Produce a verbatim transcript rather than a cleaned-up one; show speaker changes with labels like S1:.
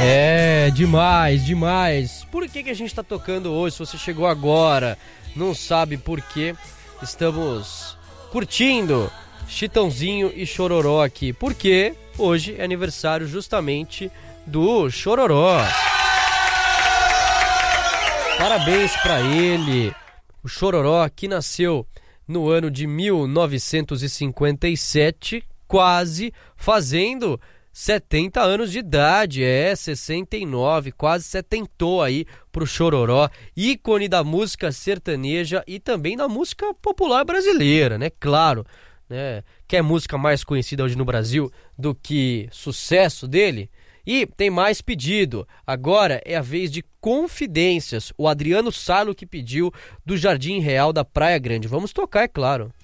S1: É, demais, demais. Por que que a gente tá tocando hoje? Se você chegou agora, não sabe por quê, estamos curtindo Chitãozinho e Chororó aqui. Porque hoje é aniversário justamente do Chororó. Parabéns pra ele. O Chororó que nasceu no ano de mil novecentos e cinquenta e sete, quase fazendo setenta anos de idade, é, sessenta e nove, quase setentou aí pro Chororó, ícone da música sertaneja e também da música popular brasileira, né, claro, né, quer música mais conhecida hoje no Brasil do que sucesso dele? E tem mais pedido, agora é a vez de Confidências, o Adriano Salo que pediu, do Jardim Real da Praia Grande, vamos tocar, é claro.